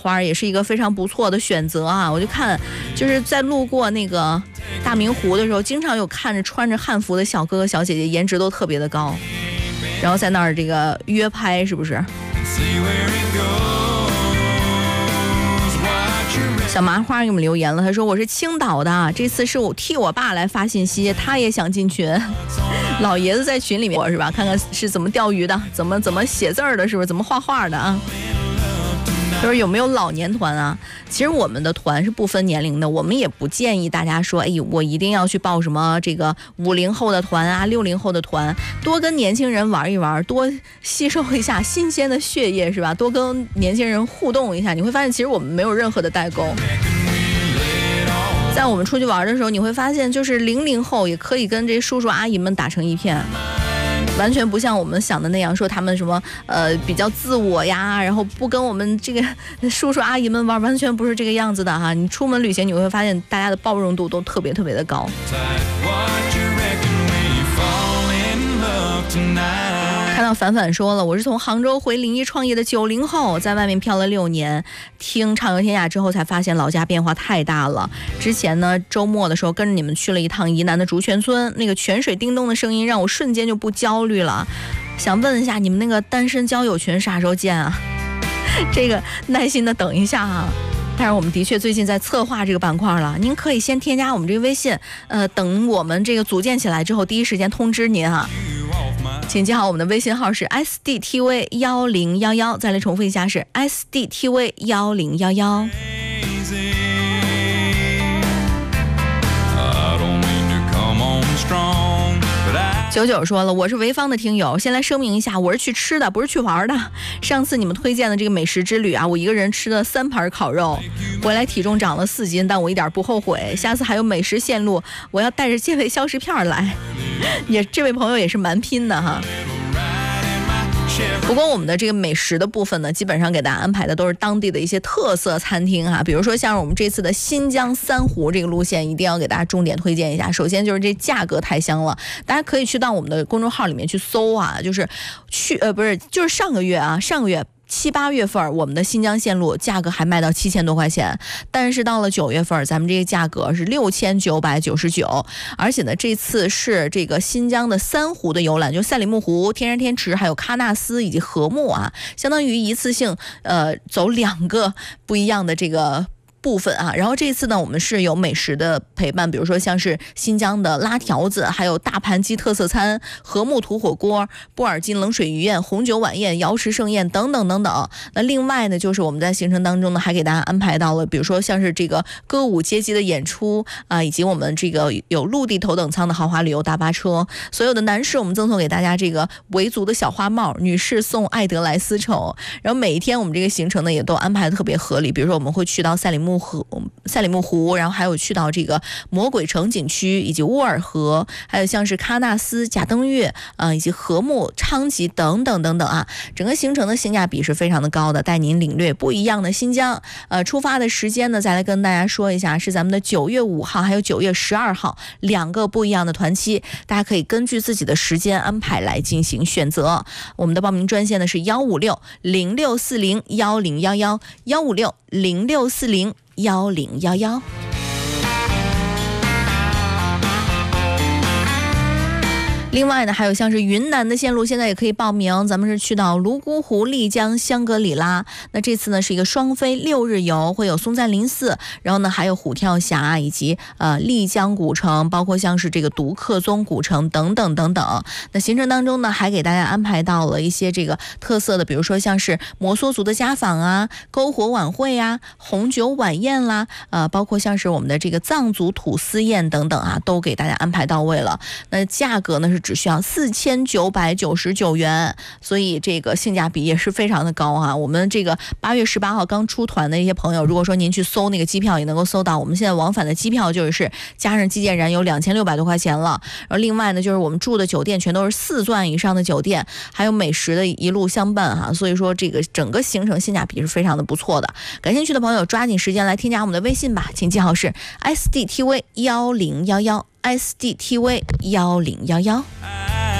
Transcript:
花也是一个非常不错的选择啊。我就看就是在路过那个大明湖的时候，经常有看着穿着汉服的小哥哥小姐姐，颜值都特别的高，然后在那儿这个约拍，是不是？小麻花给我们留言了，他说我是青岛的，这次是我替我爸来发信息，他也想进群。老爷子在群里面是吧？看看是怎么钓鱼的，怎么写字的，是不是？怎么画画的啊？就是有没有老年团啊？其实我们的团是不分年龄的，我们也不建议大家说，哎，我一定要去报什么这个50后的团啊，60后的团，多跟年轻人玩一玩，多吸收一下新鲜的血液，是吧？多跟年轻人互动一下，你会发现其实我们没有任何的代沟。在我们出去玩的时候，你会发现就是00后也可以跟这叔叔阿姨们打成一片。完全不像我们想的那样，说他们什么比较自我呀，然后不跟我们这个叔叔阿姨们玩，完全不是这个样子的哈。你出门旅行，你会发现大家的包容度都特别特别的高。看到反反说了，我是从杭州回临沂创业的90后，在外面漂了6年，听畅游天下之后才发现老家变化太大了。之前呢，周末的时候跟着你们去了一趟宜南的竹泉村，那个泉水叮咚的声音让我瞬间就不焦虑了。想问一下，你们那个单身交友群啥时候建啊？这个耐心的等一下啊。但是我们的确最近在策划这个板块了，您可以先添加我们这个微信，等我们这个组建起来之后，第一时间通知您哈。请记好我们的微信号是 SDTV1011，再来重复一下是 SDTV1011。99说了，我是潍坊的听友，先来声明一下，我是去吃的，不是去玩的。上次你们推荐的这个美食之旅啊，我一个人吃了3盘烤肉，回来体重长了4斤，但我一点不后悔。下次还有美食线路，我要带着健胃消食片来。这位朋友也是蛮拼的哈。不过我们的这个美食的部分呢，基本上给大家安排的都是当地的一些特色餐厅哈，比如说像我们这次的新疆三湖这个路线，一定要给大家重点推荐一下。首先就是这价格太香了，大家可以去到我们的公众号里面去搜啊，就是就是上个月7、8月份我们的新疆线路价格还卖到7000多块钱，但是到了9月份咱们这个价格是6999，而且呢这次是这个新疆的3湖的游览，就赛里木湖、天山天池还有喀纳斯以及禾木啊，相当于一次性走2个不一样的这个部分啊。然后这次呢我们是有美食的陪伴，比如说像是新疆的拉条子，还有大盘鸡特色餐、禾木土火锅、布尔津冷水鱼宴、红酒晚宴、瑶池盛宴等等等等。那另外呢就是我们在行程当中呢还给大家安排到了，比如说像是这个歌舞阶级的演出啊，以及我们这个有陆地头等舱的豪华旅游大巴车。所有的男士我们赠送给大家这个维族的小花帽，女士送爱德莱丝绸。然后每一天我们这个行程呢也都安排的特别合理，比如说我们会去到赛里木湖，然后还有去到这个魔鬼城景区以及乌尔河，还有像是喀纳斯、贾登峪以及禾木、昌吉等等等等啊。整个行程的性价比是非常的高的，带您领略不一样的新疆。出发的时间呢再来跟大家说一下，是咱们的9月5号还有9月12号2个不一样的团期，大家可以根据自己的时间安排来进行选择。我们的报名专线呢是156-0640-1011 156-0640-1011。另外呢还有像是云南的线路现在也可以报名，咱们是去到泸沽湖、丽江、香格里拉。那这次呢是一个双飞6日游，会有松赞林寺，然后呢还有虎跳峡以及丽江古城，包括像是这个独克宗古城等等等等。那行程当中呢还给大家安排到了一些这个特色的，比如说像是摩梭族的家访啊、篝火晚会啊、红酒晚宴啦，包括像是我们的这个藏族土司宴等等啊，都给大家安排到位了。那价格呢是只需要4999元，所以这个性价比也是非常的高啊。我们这个8月18号刚出团的一些朋友，如果说您去搜那个机票也能够搜到，我们现在往返的机票就是加上机建燃油2600多块钱了。然后另外呢就是我们住的酒店全都是4钻以上的酒店，还有美食的一路相伴哈，所以说这个整个行程性价比是非常的不错的。感兴趣的朋友抓紧时间来添加我们的微信吧，请记好是 SDTV1011 SDTV1011。